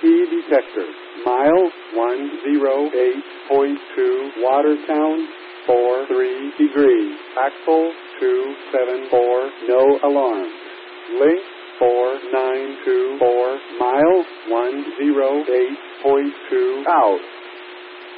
detector. Mile 108.2 Watertown, 43 degrees. Axle 274, no alarm. Link 4924, mile 108.2 out.